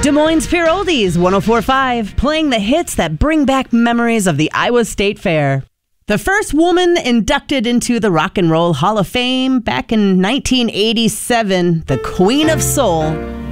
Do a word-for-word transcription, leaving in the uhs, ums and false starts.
Des Moines Pure Oldies, one oh four point five, playing the hits that bring back memories of the Iowa State Fair. The first woman inducted into the Rock and Roll Hall of Fame back in nineteen eighty-seven, the Queen of Soul,